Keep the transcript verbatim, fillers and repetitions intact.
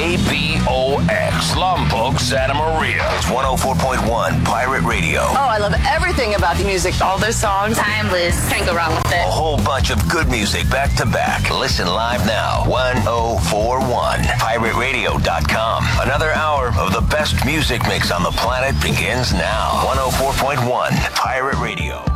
K B O X, Lompoc, Santa Maria. It's one oh four point one Pirate Radio. Oh, I love everything about the music. All those songs. Timeless. Can't go wrong with it. A whole bunch of good music back to back. Listen live now. one oh four one pirate radio dot com. Another hour of the best music mix on the planet begins now. one oh four point one Pirate Radio.